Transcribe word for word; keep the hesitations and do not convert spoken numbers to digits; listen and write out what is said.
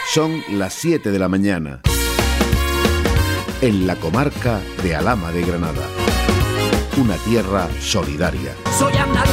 Son las siete de la mañana. En la comarca de Alhama de Granada. Una tierra solidaria. Soy andaluz.